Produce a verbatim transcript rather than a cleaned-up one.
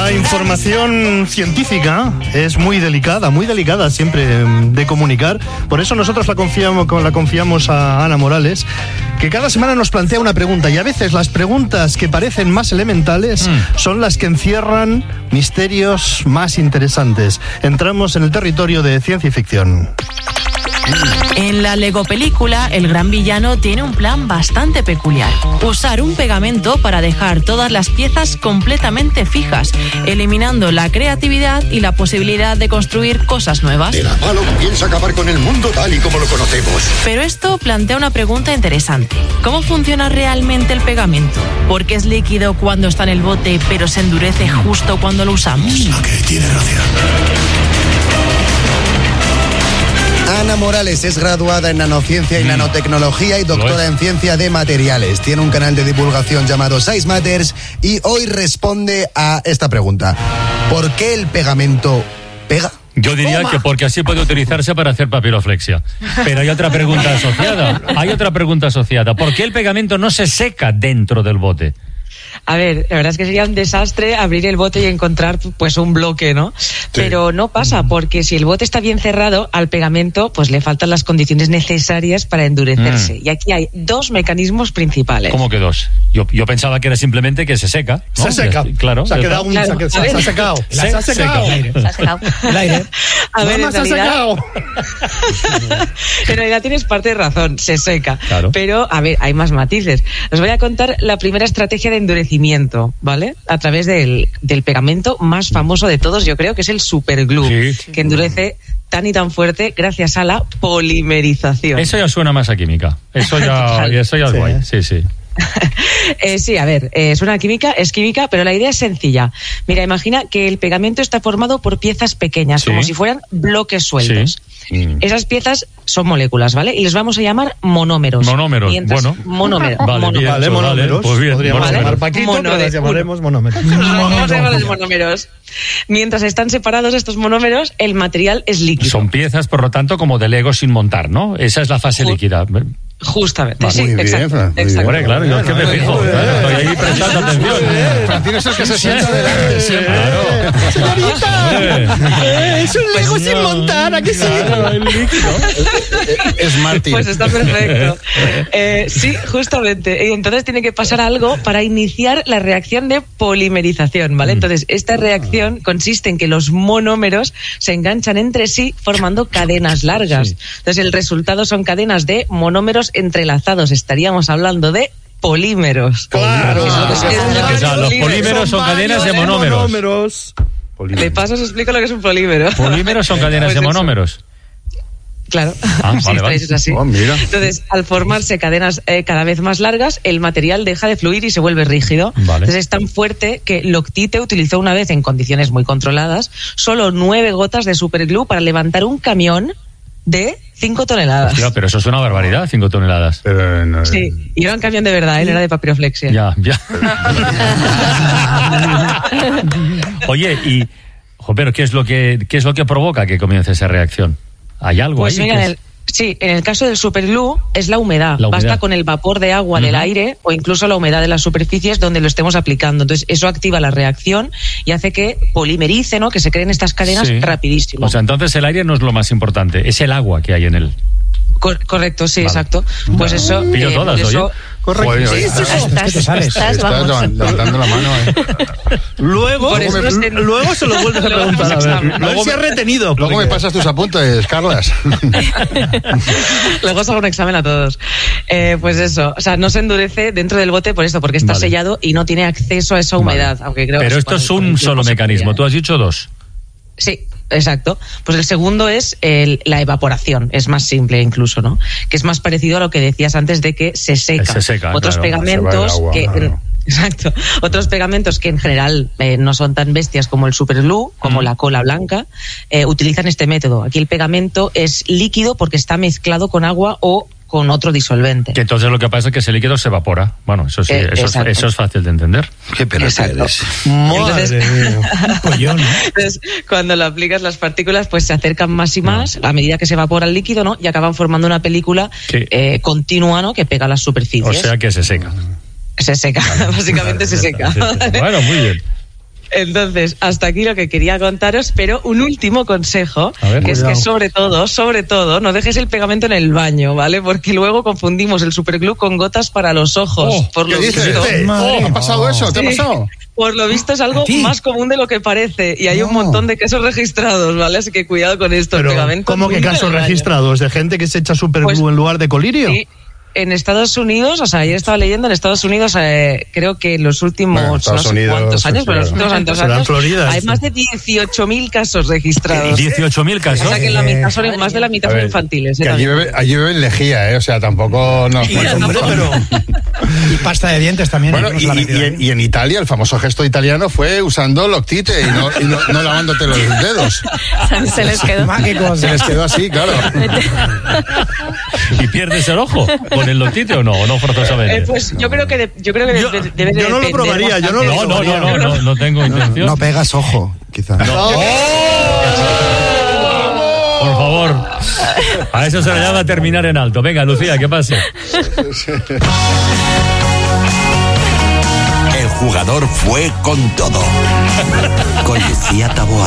La información científica es muy delicada, muy delicada siempre de comunicar. Por eso nosotros la confiamos, la confiamos a Ana Morales, que cada semana nos plantea una pregunta. Y a veces las preguntas que parecen más elementales mm. son las que encierran misterios más interesantes. Entramos en el territorio de ciencia y ficción. En la Lego película, el gran villano tiene un plan bastante peculiar. Usar un pegamento para dejar todas las piezas completamente fijas, eliminando la creatividad y la posibilidad de construir cosas nuevas. El malo piensa acabar con el mundo tal y como lo conocemos. Pero esto plantea una pregunta interesante. ¿Cómo funciona realmente el pegamento? ¿Por qué es líquido cuando está en el bote, pero se endurece justo cuando lo usamos? Ok, tiene gracia. Ana Morales es graduada en nanociencia y mm. nanotecnología y doctora en ciencia de materiales. Tiene un canal de divulgación llamado Size Matters y hoy responde a esta pregunta. ¿Por qué el pegamento pega? Yo diría Toma. que porque así puede utilizarse para hacer papiroflexia. Pero hay otra pregunta asociada. Hay otra pregunta asociada. ¿Por qué el pegamento no se seca dentro del bote? A ver, la verdad es que sería un desastre abrir el bote y encontrar pues un bloque, ¿no? Sí. Pero no pasa, porque si el bote está bien cerrado, al pegamento pues le faltan las condiciones necesarias para endurecerse. Mm. Y aquí hay dos mecanismos principales. ¿Cómo que dos? Yo, yo pensaba que era simplemente que se seca, ¿no? Se seca. Que, claro. Se ha quedado un... Claro. Se, se, se ha secado. Se, se ha secado. Se ha secado. El aire. A ver, en realidad... en realidad tienes parte de razón, se seca. Claro. Pero, a ver, hay más matices. Os voy a contar la primera estrategia de endurecimiento, ¿vale? A través del, del pegamento más famoso de todos, yo creo que es el superglue, sí. que endurece tan y tan fuerte gracias a la polimerización. Eso ya suena más a química. Eso ya, eso ya es sí. guay. Sí, sí. eh, sí, a ver, eh, suena química, es química, pero la idea es sencilla. Mira, imagina que el pegamento está formado por piezas pequeñas, sí. como si fueran bloques sueltos. Sí. Mm. Esas piezas son moléculas, ¿vale? Y les vamos a llamar monómeros. Monómeros, Mientras, bueno. Monómero, vale, monómeros. Bien, vale, monómeros. Pues bien, podríamos monómeros. llamar Paquito, Mono pero les llamaremos monómeros. Vamos a llamarles monómeros. Mientras están separados estos monómeros, el material es líquido. Son piezas, por lo tanto, como de Lego sin montar, ¿no? Esa es la fase Ju- líquida. Justamente, ah, sí, muy exacto. bien, Fran, exacto. Hombre, claro, yo es que me fijo, estoy ahí prestando atención. Francino es el que se sienta delante siempre. Claro. Señorita, eh, es un Lego pues sin no. montar, ¿a qué sí? Claro, el líquido. Es Martín. Pues está perfecto. Eh, sí, justamente. Y entonces tiene que pasar algo para iniciar la reacción de polimerización, ¿vale? Entonces, esta reacción consiste en que los monómeros se enganchan entre sí formando cadenas largas. Sí. Entonces, el resultado son cadenas de monómeros entrelazados. Estaríamos hablando de polímeros. Claro. Ah, es es o sea, los polímeros son, son cadenas de monómeros. monómeros. De paso os explico lo que es un polímero. Polímeros son cadenas pues de monómeros. Claro, ah, sí, vale, vale. Es así. Oh, mira. Entonces, al formarse cadenas eh, cada vez más largas, el material deja de fluir y se vuelve rígido. Vale. Entonces es tan fuerte que Loctite utilizó una vez, en condiciones muy controladas, solo nueve gotas de superglue para levantar un camión de cinco toneladas. Hostia, pero eso es una barbaridad, cinco toneladas. Pero, no, sí, y era un camión de verdad, él era de papiroflexia. Ya, ya. Oye, y pero ¿qué es lo que qué es lo que provoca que comience esa reacción? ¿Hay algo pues ahí? Mira, en el, sí, en el caso del superglue es la humedad. la humedad. Basta con el vapor de agua uh-huh. del aire o incluso la humedad de las superficies donde lo estemos aplicando. Entonces eso activa la reacción y hace que polimerice, ¿no? Que se creen estas cadenas sí. rapidísimo. O sea, entonces el aire no es lo más importante, es el agua que hay en él. Cor- correcto, sí, vale. exacto. Pues eso... Pillo eh, todas, eso, oye. Correcto. Oye, sí, sí, sí. Estás, estás, estás, estás levantando la mano. Eh. Luego, luego, me, en, luego se lo vuelves a preguntar. A ver, a ver si me, has retenido. Luego porque... me pasas tus apuntes, Carlas. Luego os hago un examen a todos. Eh, pues eso, o sea, no se endurece dentro del bote por esto, porque está vale. sellado y no tiene acceso a esa humedad. Vale. Aunque creo Pero que esto es un solo mecanismo. Tú has dicho dos. Sí. Exacto. Pues el segundo es el, la evaporación. Es más simple incluso, ¿no? Que es más parecido a lo que decías antes de que se seca. Se seca, Otros claro, pegamentos agua, que... claro. Exacto. Otros pegamentos que en general eh, no son tan bestias como el superglue, como mm. la cola blanca, eh, utilizan este método. Aquí el pegamento es líquido porque está mezclado con agua o con otro disolvente. Que entonces lo que pasa es que ese líquido se evapora. Bueno, eso sí, eh, eso, es, eso es fácil de entender. Qué pena eres. Madre mía. Pollón, ¿no? Entonces, cuando lo aplicas, las partículas pues se acercan más y más no. a medida que se evapora el líquido, ¿no? Y acaban formando una película eh, continua, ¿no? Que pega a las superficies. O sea que se seca. Se seca, vale. básicamente vale, se seca. Sí, sí. Bueno, muy bien. Entonces, hasta aquí lo que quería contaros, pero un último consejo, ver, que cuidado. es que sobre todo, sobre todo, no dejes el pegamento en el baño, ¿vale? Porque luego confundimos el superglue con gotas para los ojos. Oh, por ¿Qué lo dices? visto. Oh, ¿ha pasado eso? ¿Te ha Sí. pasado? Por lo visto es algo ti? más común de lo que parece y hay un No. montón de casos registrados, ¿vale? Así que cuidado con esto, el Pero, pegamento. ¿cómo que nunca en casos el baño. registrados? ¿De gente que se echa superglue Pues, en lugar de colirio? Sí. En Estados Unidos, o sea, yo estaba leyendo en Estados Unidos, eh, creo que en los últimos Bueno, Estados no sé Unidos, cuántos años, sí, pero los claro. últimos tantos Será en años, Florida, hay esto. más de dieciocho mil casos registrados. dieciocho mil O casos. sea que la mitad son, más de la mitad A son ver, infantiles. ¿eh? Que allí también. beben, allí beben lejía, ¿eh? O sea, tampoco nos... Hombre, pero... Y pasta de dientes también. Bueno, nos y, la y- metieron. y en, y en Italia el famoso gesto italiano fue usando loctite y no, y no, no lavándote los dedos. Se les quedó. Ah, qué cosa. Se les quedó así, claro. ¿Y pierdes el ojo con el lotite o no? ¿O no Eh, forzosamente? pues yo creo que de- yo creo que Yo- debe, debe de yo no lo depender probaría, yo no lo bastante. No, no, no, no, no, no tengo intención. No pegas ojo, quizá. Por favor. A eso se le llama terminar en alto. Venga, Lucía, ¿qué pasa? El jugador fue con todo. Con Lucía Taboada.